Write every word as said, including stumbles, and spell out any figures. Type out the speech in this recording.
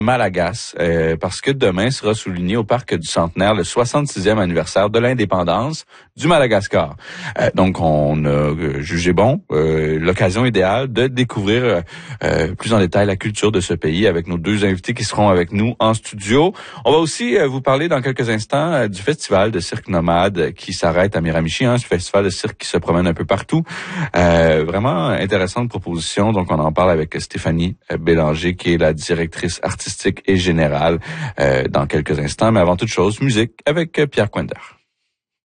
Malagasy, euh, parce que demain sera souligné au Parc du Centenaire le soixante-sixième anniversaire de l'indépendance du Madagascar. Euh, donc, on a euh, jugé bon euh, l'occasion idéale de découvrir euh, plus en détail la culture de ce pays avec nos deux invités qui seront avec nous en studio. On va aussi euh, vous parler dans quelques instants euh, du festival de cirque nomade qui s'arrête à Miramichi, hein, ce festival de cirque qui se promène un peu partout. Euh, vraiment intéressante proposition. Donc, on en parle avec Stéphanie Bélanger, qui est la directrice artistique et générale euh, dans quelques instants. Mais avant toute chose, musique avec Pierre Quender.